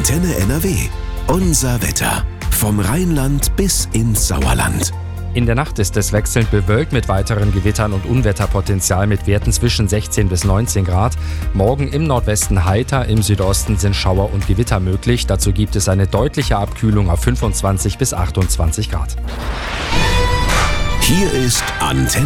Antenne NRW. Unser Wetter. Vom Rheinland bis ins Sauerland. In der Nacht ist es wechselnd bewölkt mit weiteren Gewittern und Unwetterpotenzial mit Werten zwischen 16 bis 19 Grad. Morgen im Nordwesten heiter, im Südosten sind Schauer und Gewitter möglich. Dazu gibt es eine deutliche Abkühlung auf 25 bis 28 Grad. Hier ist Antenne